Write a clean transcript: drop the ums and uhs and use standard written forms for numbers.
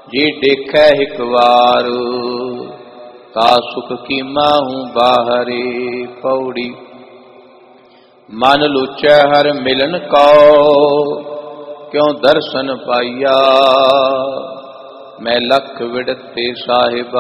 जे देखै हिक वार, का सुख कीमा हूँ बाहरे। पौड़ी। मन लुचै हर मिलन को, क्यों दर्शन पाइया। मैं लख विड़ते साहिबा,